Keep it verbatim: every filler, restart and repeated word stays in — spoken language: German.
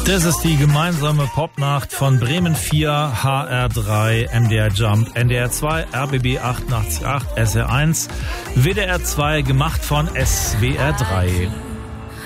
Das ist die gemeinsame Popnacht von Bremen vier, H R drei, M D R Jump, N D R zwei, R B B achtundachtzig Komma acht, S R eins, W D R zwei, gemacht von S W R drei.